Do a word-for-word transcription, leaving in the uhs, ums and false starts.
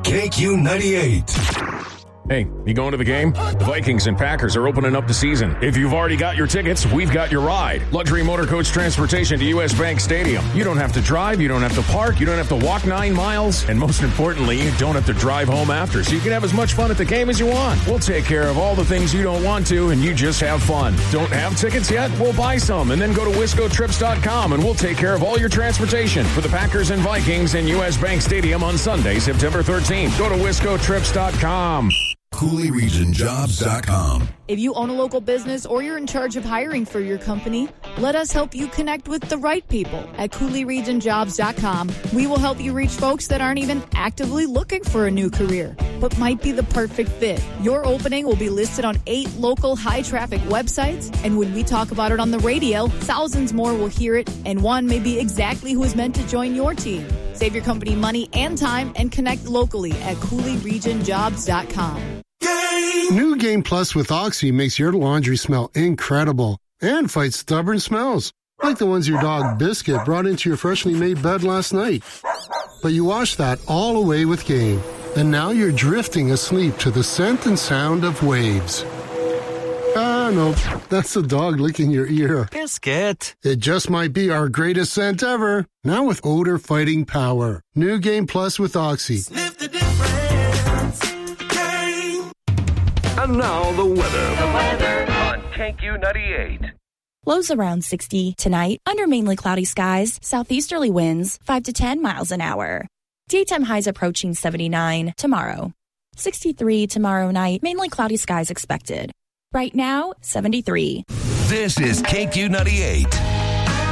K Q ninety-eight. Hey, you going to the game? The Vikings and Packers are opening up the season. If you've already got your tickets, we've got your ride. Luxury motor coach transportation to U S. Bank Stadium. You don't have to drive, you don't have to park, you don't have to walk nine miles, and most importantly, you don't have to drive home after, so you can have as much fun at the game as you want. We'll take care of all the things you don't want to, and you just have fun. Don't have tickets yet? We'll buy some, and then go to wisco trips dot com, and we'll take care of all your transportation for the Packers and Vikings in U S. Bank Stadium on Sunday, September thirteenth. Go to wisco trips dot com. Cooley Region Jobs dot com. If you own a local business or you're in charge of hiring for your company, let us help you connect with the right people at Cooley Region Jobs dot com. We will help you reach folks that aren't even actively looking for a new career, but might be the perfect fit. Your opening will be listed on eight local high-traffic websites, and when we talk about it on the radio, thousands more will hear it, and one may be exactly who is meant to join your team. Save your company money and time and connect locally at Cooley Region Jobs dot com. New Game Plus with Oxy makes your laundry smell incredible and fights stubborn smells, like the ones your dog Biscuit brought into your freshly made bed last night. But you wash that all away with Game, and now you're drifting asleep to the scent and sound of waves. Ah, no, that's the dog licking your ear. Biscuit. It just might be our greatest scent ever. Now with odor-fighting power. New Game Plus with Oxy. Sniff the difference. Game. And now the weather. The weather on K Q ninety-eight. Lows around sixty tonight, under mainly cloudy skies, southeasterly winds five to ten miles an hour. Daytime highs approaching seventy-nine tomorrow. sixty-three tomorrow night, mainly cloudy skies expected. Right now, seventy-three. This is K Q ninety-eight.